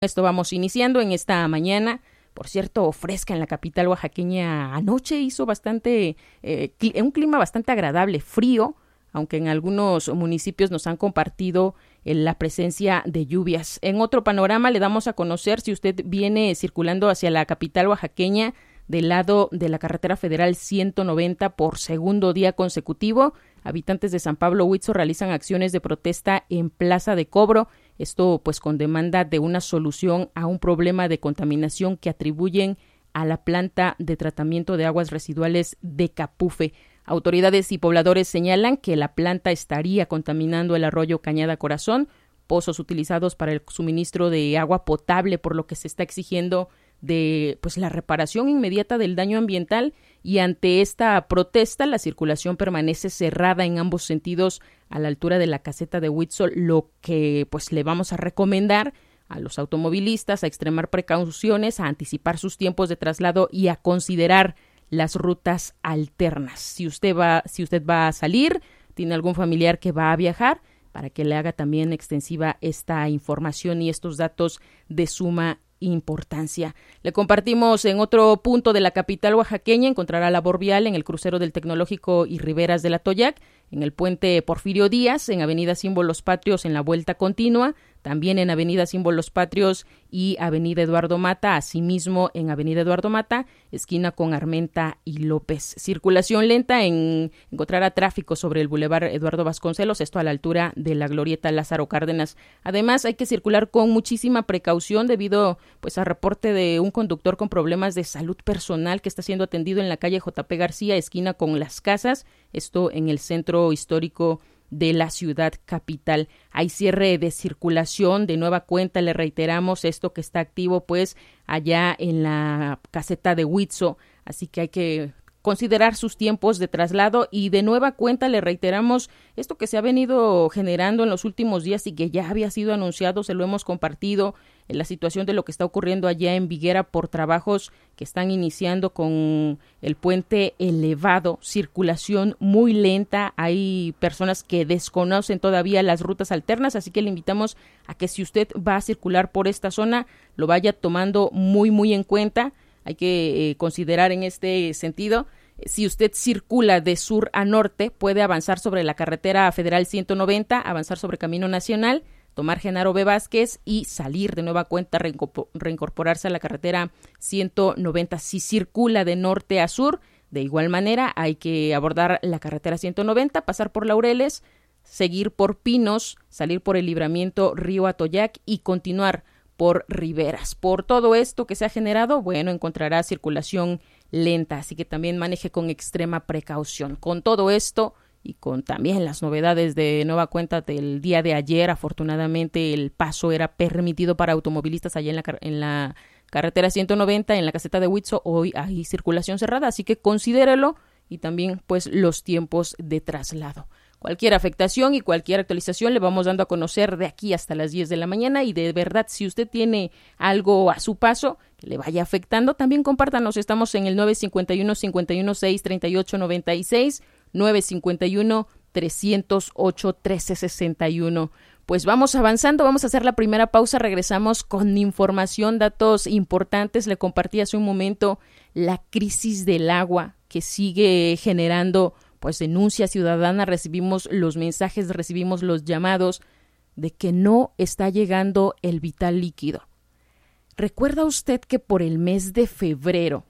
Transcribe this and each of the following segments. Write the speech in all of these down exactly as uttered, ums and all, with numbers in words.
Esto vamos iniciando en esta mañana, por cierto, fresca en la capital oaxaqueña. Anoche hizo bastante, eh, cli- un clima bastante agradable, frío, aunque en algunos municipios nos han compartido eh, la presencia de lluvias. En otro panorama le damos a conocer, si usted viene circulando hacia la capital oaxaqueña del lado de la carretera federal ciento noventa por segundo día consecutivo, habitantes de San Pablo Huizo realizan acciones de protesta en Plaza de Cobro. Esto pues con demanda de una solución a un problema de contaminación que atribuyen a la planta de tratamiento de aguas residuales de Capufe. Autoridades y pobladores señalan que la planta estaría contaminando el arroyo Cañada Corazón, pozos utilizados para el suministro de agua potable, por lo que se está exigiendo de pues la reparación inmediata del daño ambiental, y ante esta protesta la circulación permanece cerrada en ambos sentidos a la altura de la caseta de Huizo, lo que pues le vamos a recomendar a los automovilistas a extremar precauciones, a anticipar sus tiempos de traslado y a considerar las rutas alternas. Si usted va, si usted va a salir, tiene algún familiar que va a viajar, para que le haga también extensiva esta información y estos datos de suma importancia. Le compartimos en otro punto de la capital oaxaqueña, encontrará labor vial en el crucero del Tecnológico y Riberas de la Toyac, en el puente Porfirio Díaz, en avenida Símbolos Patrios en la vuelta continua, también en avenida Símbolos Patrios y avenida Eduardo Mata, asimismo en avenida Eduardo Mata, esquina con Armenta y López. Circulación lenta, en encontrará tráfico sobre el bulevar Eduardo Vasconcelos, esto a la altura de la glorieta Lázaro Cárdenas. Además, hay que circular con muchísima precaución debido pues a reporte de un conductor con problemas de salud personal que está siendo atendido en la calle J P García, esquina con Las Casas, esto en el centro histórico de la ciudad capital. Hay cierre de circulación de nueva cuenta, le reiteramos esto que está activo pues allá en la caseta de Huizo, así que hay que considerar sus tiempos de traslado, y de nueva cuenta le reiteramos esto que se ha venido generando en los últimos días y que ya había sido anunciado, se lo hemos compartido, en la situación de lo que está ocurriendo allá en Viguera por trabajos que están iniciando con el puente elevado, circulación muy lenta, hay personas que desconocen todavía las rutas alternas, así que le invitamos a que si usted va a circular por esta zona, lo vaya tomando muy muy en cuenta. Hay que eh, considerar en este sentido, si usted circula de sur a norte, puede avanzar sobre la carretera federal ciento noventa, avanzar sobre Camino Nacional, tomar Genaro B. Vázquez y salir de nueva cuenta, reincorporarse a la carretera ciento noventa. Si circula de norte a sur, de igual manera hay que abordar la carretera ciento noventa, pasar por Laureles, seguir por Pinos, salir por el libramiento Río Atoyac y continuar por Riberas. Por todo esto que se ha generado, bueno, encontrará circulación lenta, así que también maneje con extrema precaución. Con todo esto y con también las novedades de nueva cuenta del día de ayer, afortunadamente el paso era permitido para automovilistas allá en la, en la carretera ciento noventa, en la caseta de Huizo, hoy hay circulación cerrada, así que considérelo, y también pues los tiempos de traslado. Cualquier afectación y cualquier actualización le vamos dando a conocer de aquí hasta las diez de la mañana, y de verdad, si usted tiene algo a su paso que le vaya afectando, también compártanos. Estamos en el nueve cinco uno, cinco uno seis, tres ocho nueve seis, nueve cinco uno, tres cero ocho, uno tres seis uno. Pues vamos avanzando, vamos a hacer la primera pausa, regresamos con información, datos importantes. Le compartí hace un momento la crisis del agua que sigue generando pues denuncia ciudadana, recibimos los mensajes, recibimos los llamados de que no está llegando el vital líquido. ¿Recuerda usted que por el mes de febrero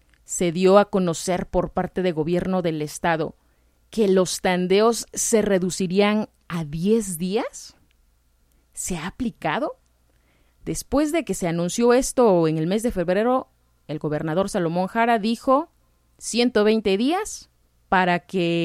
se dio a conocer por parte del gobierno del estado que los tandeos se reducirían a diez días? ¿Se ha aplicado? Después de que se anunció esto en el mes de febrero, el gobernador Salomón Jara dijo ciento veinte días para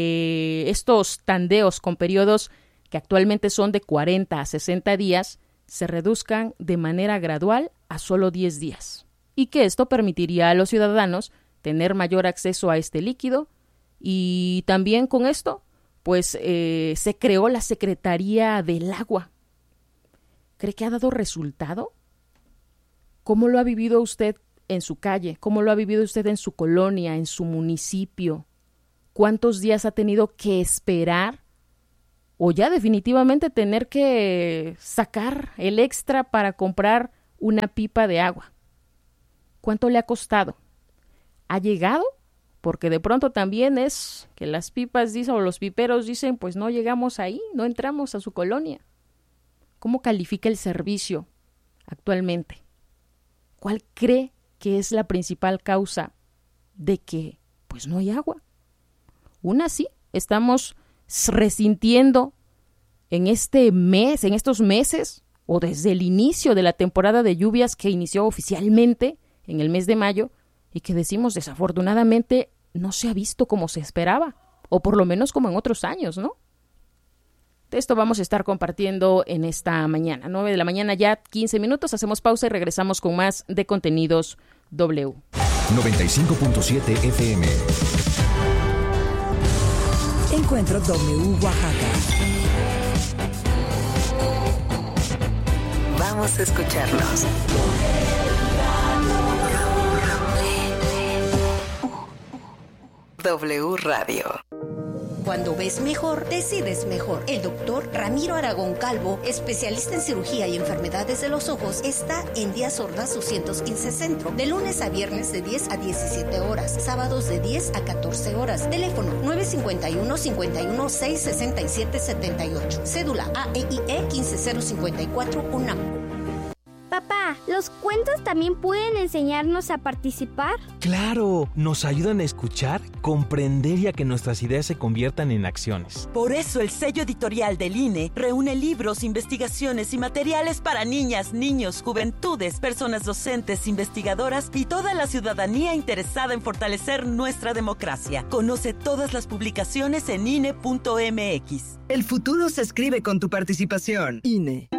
que estos tandeos con periodos que actualmente son de cuarenta a sesenta días se reduzcan de manera gradual a solo diez días, y que esto permitiría a los ciudadanos tener mayor acceso a este líquido. Y también con esto pues eh, se creó la Secretaría del Agua. ¿Cree que ha dado resultado? ¿Cómo lo ha vivido usted en su calle? ¿Cómo lo ha vivido usted en su colonia, en su municipio? ¿Cuántos días ha tenido que esperar o ya definitivamente tener que sacar el extra para comprar una pipa de agua? ¿Cuánto le ha costado? ¿Ha llegado? Porque de pronto también es que las pipas dicen, o los piperos dicen, pues no llegamos ahí, no entramos a su colonia. ¿Cómo califica el servicio actualmente? ¿Cuál cree que es la principal causa de que pues no hay agua? Una sí, estamos resintiendo en este mes, en estos meses, o desde el inicio de la temporada de lluvias que inició oficialmente en el mes de mayo, y que decimos desafortunadamente no se ha visto como se esperaba, o por lo menos como en otros años, ¿no? De esto vamos a estar compartiendo en esta mañana, nueve de la mañana ya, quince minutos, hacemos pausa y regresamos con más de Contenidos W. noventa y cinco punto siete F M. Encuentro W Oaxaca. Vamos a escucharlos. W Radio. Cuando ves mejor, decides mejor. El doctor Ramiro Aragón Calvo, especialista en cirugía y enfermedades de los ojos, está en Díaz Ordaz doscientos quince Centro, de lunes a viernes de diez a diecisiete horas, sábados de diez a catorce horas. Teléfono nueve cinco uno, cinco uno seis, seis siete siete ocho. Cédula A E I E uno cinco cero cinco cuatro UNAM. Papá, ¿los cuentos también pueden enseñarnos a participar? ¡Claro! Nos ayudan a escuchar, comprender y a que nuestras ideas se conviertan en acciones. Por eso el sello editorial del I N E reúne libros, investigaciones y materiales para niñas, niños, juventudes, personas docentes, investigadoras y toda la ciudadanía interesada en fortalecer nuestra democracia. Conoce todas las publicaciones en I N E punto M X. El futuro se escribe con tu participación. I N E.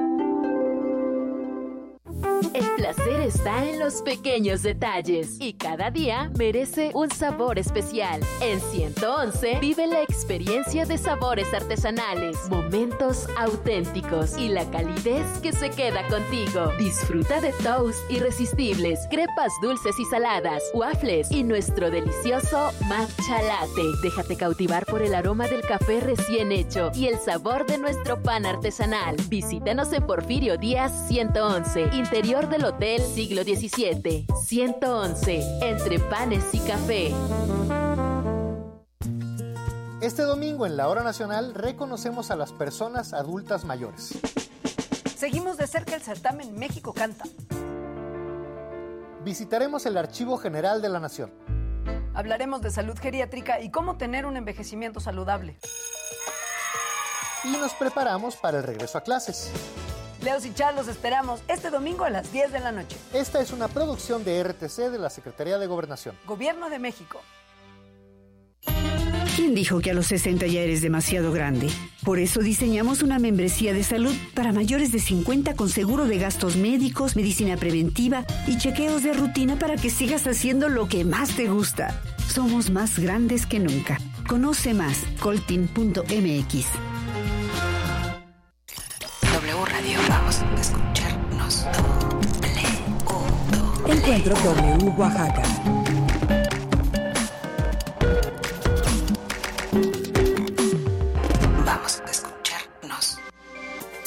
El placer está en los pequeños detalles y cada día merece un sabor especial. En ciento once vive la experiencia de sabores artesanales, momentos auténticos y la calidez que se queda contigo. Disfruta de toast irresistibles, crepas dulces y saladas, waffles y nuestro delicioso matcha latte. Déjate cautivar por el aroma del café recién hecho y el sabor de nuestro pan artesanal. Visítanos en Porfirio Díaz ciento once, interior del Hotel Siglo diecisiete. ciento once, entre panes y café. Este domingo en la Hora Nacional reconocemos a las personas adultas mayores. Seguimos de cerca el certamen México Canta. Visitaremos el Archivo General de la Nación. Hablaremos de salud geriátrica y cómo tener un envejecimiento saludable. Y nos preparamos para el regreso a clases. Leos y Char los esperamos este domingo a las diez de la noche. Esta es una producción de R T C de la Secretaría de Gobernación. Gobierno de México. ¿Quién dijo que a los sesenta ya eres demasiado grande? Por eso diseñamos una membresía de salud para mayores de cincuenta con seguro de gastos médicos, medicina preventiva y chequeos de rutina para que sigas haciendo lo que más te gusta. Somos más grandes que nunca. Conoce más, coltin punto M X. W Radio, vamos a escucharnos. Encuentro W Oaxaca.